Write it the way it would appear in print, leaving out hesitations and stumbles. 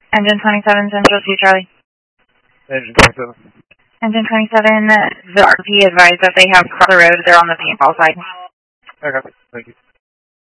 Engine 27, Central 2 Charlie. Engine 27. Engine 27, the RP advised that they have crossed the road. They're on the paintball side. Okay, thank you.